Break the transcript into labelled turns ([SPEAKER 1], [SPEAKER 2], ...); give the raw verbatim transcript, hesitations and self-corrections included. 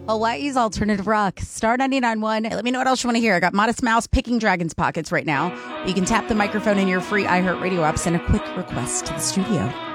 [SPEAKER 1] Hawaii's alternative rock. Star ninety-nine point one. Let me know what else you want to hear. I got Modest Mouse picking Dragon's Pockets right now. You can tap the microphone in your free iHeartRadio app. Send a quick request to the studio.